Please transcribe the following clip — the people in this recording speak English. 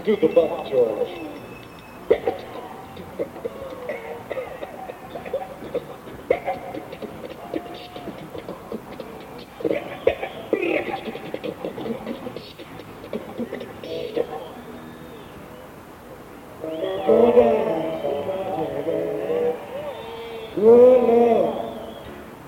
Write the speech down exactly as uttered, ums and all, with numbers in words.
Do the buck, George. Go down, go down.